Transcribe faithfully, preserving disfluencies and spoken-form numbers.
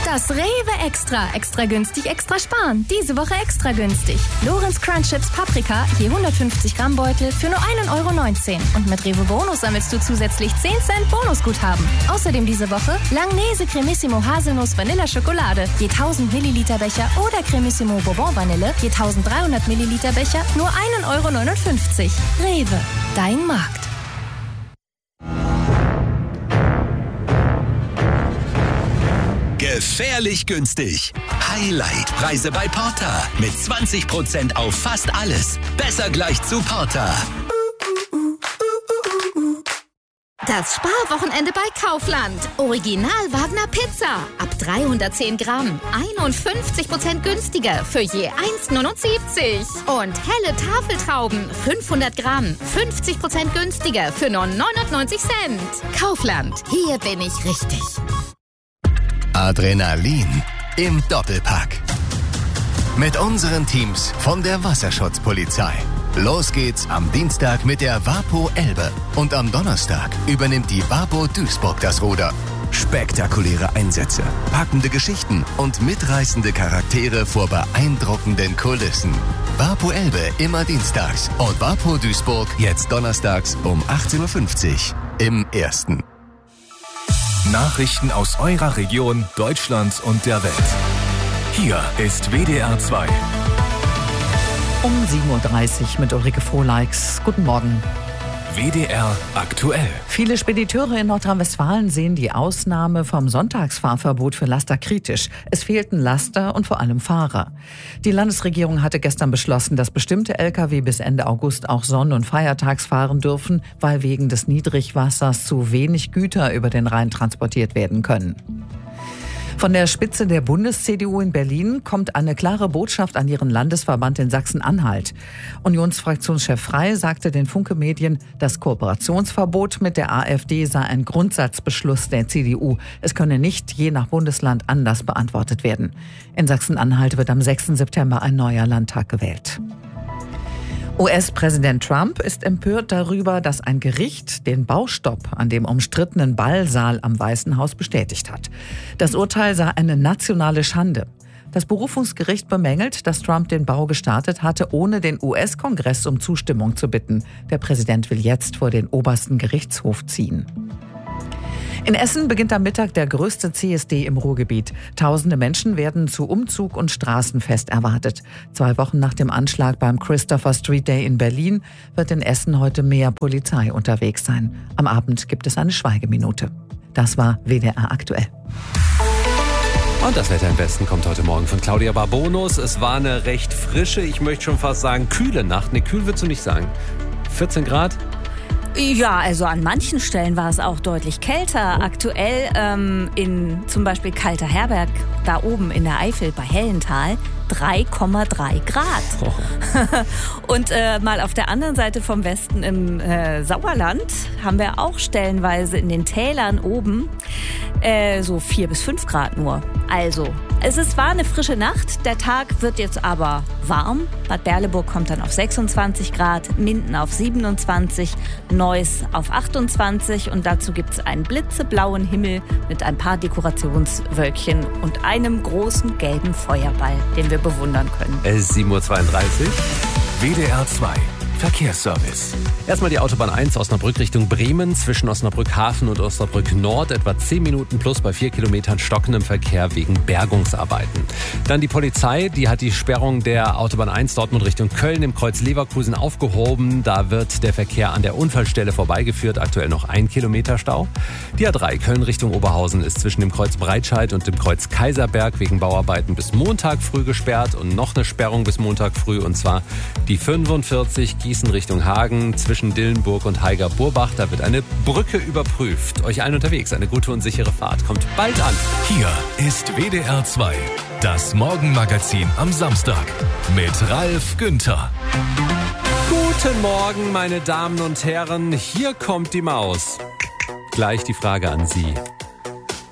Das Rewe Extra. Extra günstig, extra sparen. Diese Woche extra günstig. Lorenz Crunch Chips Paprika, je hundertfünfzig Gramm Beutel für nur ein Euro neunzehn. Und mit Rewe Bonus sammelst du zusätzlich zehn Cent Bonusguthaben. Außerdem diese Woche Langnese Cremissimo Haselnuss Vanilla Schokolade, je tausend Milliliter Becher oder Cremissimo Bourbon Vanille, je eintausenddreihundert Milliliter Becher, nur ein Euro neunundfünfzig. Rewe, dein Markt. Gefährlich günstig. Highlight-Preise bei Porter. Mit zwanzig Prozent auf fast alles. Besser gleich zu Porter. Das Sparwochenende bei Kaufland. Original Wagner Pizza. Ab dreihundertzehn Gramm. einundfünfzig Prozent günstiger für je eins neunundsiebzig. Und helle Tafeltrauben. fünfhundert Gramm. fünfzig Prozent günstiger für nur neunundneunzig Cent. Kaufland. Hier bin ich richtig. Adrenalin im Doppelpack. Mit unseren Teams von der Wasserschutzpolizei. Los geht's am Dienstag mit der WaPo Elbe. Und am Donnerstag übernimmt die WaPo Duisburg das Ruder. Spektakuläre Einsätze, packende Geschichten und mitreißende Charaktere vor beeindruckenden Kulissen. WaPo Elbe immer dienstags und WaPo Duisburg jetzt donnerstags um achtzehn Uhr fünfzig im Ersten. Nachrichten aus eurer Region, Deutschland und der Welt. Hier ist W D R zwei. Um sieben Uhr dreißig mit Ulrike Frohleix. Guten Morgen. W D R aktuell. Viele Spediteure in Nordrhein-Westfalen sehen die Ausnahme vom Sonntagsfahrverbot für Laster kritisch. Es fehlten Laster und vor allem Fahrer. Die Landesregierung hatte gestern beschlossen, dass bestimmte L K W bis Ende August auch sonn- und feiertags fahren dürfen, weil wegen des Niedrigwassers zu wenig Güter über den Rhein transportiert werden können. Von der Spitze der Bundes-C D U in Berlin kommt eine klare Botschaft an ihren Landesverband in Sachsen-Anhalt. Unionsfraktionschef Frey sagte den Funke-Medien, das Kooperationsverbot mit der AfD sei ein Grundsatzbeschluss der C D U. Es könne nicht je nach Bundesland anders beantwortet werden. In Sachsen-Anhalt wird am sechsten September ein neuer Landtag gewählt. U S-Präsident Trump ist empört darüber, dass ein Gericht den Baustopp an dem umstrittenen Ballsaal am Weißen Haus bestätigt hat. Das Urteil sei eine nationale Schande. Das Berufungsgericht bemängelt, dass Trump den Bau gestartet hatte, ohne den U S-Kongress um Zustimmung zu bitten. Der Präsident will jetzt vor den obersten Gerichtshof ziehen. In Essen beginnt am Mittag der größte C S D im Ruhrgebiet. Tausende Menschen werden zu Umzug und Straßenfest erwartet. Zwei Wochen nach dem Anschlag beim Christopher Street Day in Berlin wird in Essen heute mehr Polizei unterwegs sein. Am Abend gibt es eine Schweigeminute. Das war W D R aktuell. Und das Wetter im Westen kommt heute Morgen von Claudia Barbonus. Es war eine recht frische, ich möchte schon fast sagen kühle Nacht. Ne, kühl würdest du nicht sagen. vierzehn Grad? Ja, also an manchen Stellen war es auch deutlich kälter. Aktuell ähm, in zum Beispiel Kalter Herberg, da oben in der Eifel bei Hellental, drei Komma drei Grad. Oh. Und äh, mal auf der anderen Seite vom Westen im äh, Sauerland haben wir auch stellenweise in den Tälern oben äh, so vier bis fünf Grad nur. Also, es ist, war eine frische Nacht. Der Tag wird jetzt aber warm. Bad Berleburg kommt dann auf sechsundzwanzig Grad, Minden auf siebenundzwanzig, Neuss auf achtundzwanzig und dazu gibt es einen blitzeblauen Himmel mit ein paar Dekorationswölkchen und einem großen gelben Feuerball, den wir bewundern können. Es ist sieben Uhr zweiunddreißig. W D R zwei. Verkehrsservice. Erstmal die Autobahn eins Osnabrück Richtung Bremen zwischen Osnabrück Hafen und Osnabrück Nord etwa zehn Minuten plus bei vier Kilometern stockendem Verkehr wegen Bergungsarbeiten. Dann die Polizei, die hat die Sperrung der Autobahn eins Dortmund Richtung Köln im Kreuz Leverkusen aufgehoben. Da wird der Verkehr an der Unfallstelle vorbeigeführt, aktuell noch ein Kilometer Stau. Die A drei Köln Richtung Oberhausen ist zwischen dem Kreuz Breitscheid und dem Kreuz Kaiserberg wegen Bauarbeiten bis Montag früh gesperrt und noch eine Sperrung bis Montag früh und zwar die fünfundvierzig Gießen Richtung Hagen zwischen Dillenburg und Haiger-Burbach. Da wird eine Brücke überprüft. Euch allen unterwegs eine gute und sichere Fahrt. Kommt bald an. Hier ist W D R zwei, das Morgenmagazin am Samstag mit Ralf Günther. Guten Morgen, meine Damen und Herren. Hier kommt die Maus. Gleich die Frage an Sie.